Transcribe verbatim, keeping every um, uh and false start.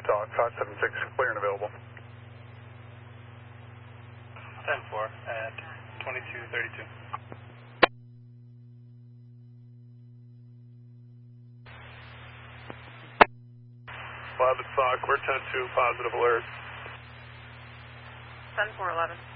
Talk, five seven six, clear and available. ten four at twenty-two thirty-two. eleven Talk, we're ten two, positive alert. ten four eleven.